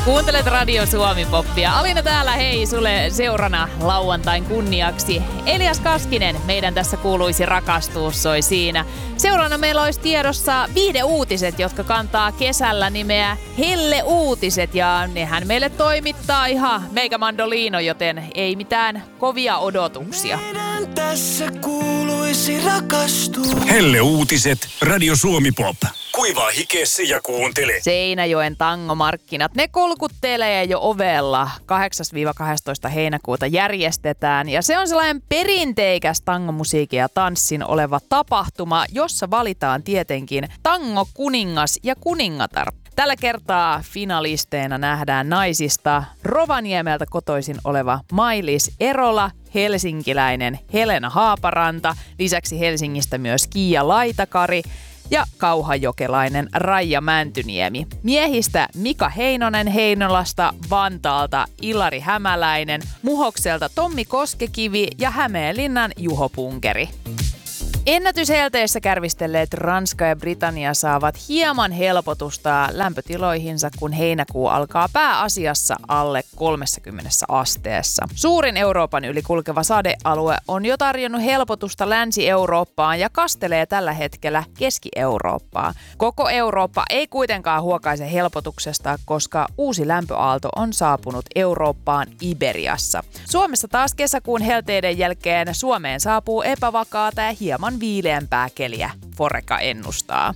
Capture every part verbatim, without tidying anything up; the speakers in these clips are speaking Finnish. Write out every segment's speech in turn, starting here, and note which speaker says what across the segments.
Speaker 1: Kuuntelet Radio Suomi Poppia. Alina täällä, hei, sulle seurana lauantain kunniaksi. Elias Kaskinen, meidän tässä kuuluisi rakastuus soi siinä. Seurana meillä olisi tiedossa viihdeuutiset, jotka kantaa kesällä nimeä Helle Uutiset. Ja nehän meille toimittaa ihan meikä mandoliino, joten ei mitään kovia odotuksia.
Speaker 2: Meidän tässä kuuluisi rakastua.
Speaker 3: Helle Uutiset, Radio Suomi Pop. Kuivaa hikeessä ja kuuntele.
Speaker 1: Seinäjoen tangomarkkinat, ne kolkuttelee jo ovella. kahdeksas kaksitoista heinäkuuta järjestetään. Ja se on sellainen perinteikäs tangomusiikin ja tanssin oleva tapahtuma, jossa valitaan tietenkin tango kuningas ja kuningatar. Tällä kertaa finalisteina nähdään naisista Rovaniemeltä kotoisin oleva Mailis Erola, helsinkiläinen Helena Haaparanta, lisäksi Helsingistä myös Kiia Laitakari ja kauhajokelainen Raija Mäntyniemi. Miehistä Mika Heinonen Heinolasta, Vantaalta Ilari Hämäläinen, Muhokselta Tommi Koskekivi ja Hämeenlinnan Juho Punkeri. Ennätyshelteissä kärvistelleet Ranska ja Britannia saavat hieman helpotusta lämpötiloihinsa, kun heinäkuu alkaa pääasiassa alle kolmekymmentä asteessa. Suurin Euroopan yli kulkeva sadealue on jo tarjonnut helpotusta Länsi-Eurooppaan ja kastelee tällä hetkellä Keski-Eurooppaa. Koko Eurooppa ei kuitenkaan huokaise helpotuksesta, koska uusi lämpöaalto on saapunut Eurooppaan Iberiassa. Suomessa taas kesäkuun helteiden jälkeen Suomeen saapuu epävakaata ja hieman viileämpää keliä, Foreka ennustaa.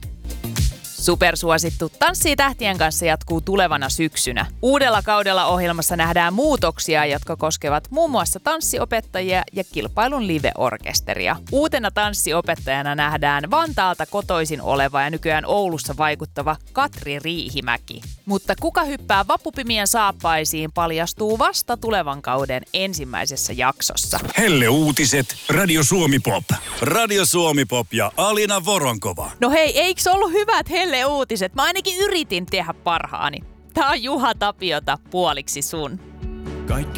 Speaker 1: Supersuosittu Tanssii tähtien kanssa jatkuu tulevana syksynä. Uudella kaudella ohjelmassa nähdään muutoksia, jotka koskevat muun muassa tanssiopettajia ja kilpailun live-orkesteria. Uutena tanssiopettajana nähdään Vantaalta kotoisin oleva ja nykyään Oulussa vaikuttava Katri Riihimäki. Mutta kuka hyppää vappupimien saappaisiin paljastuu vasta tulevan kauden ensimmäisessä jaksossa.
Speaker 3: Helle Uutiset, Radio Suomi Pop. Radio Suomi Pop ja Alina Voronkova.
Speaker 1: No hei, eikö ollut hyvät Helle Uutiset? Mä ainakin yritin tehdä parhaani. Tää on Juha Tapiota puoliksi sun.
Speaker 2: Kaikki